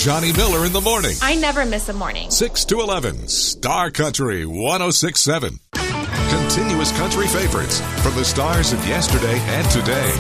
Johnny Miller in the morning. I never miss a morning. 6 to 11, Star Country 106.7. Continuous country favorites from the stars of yesterday and today.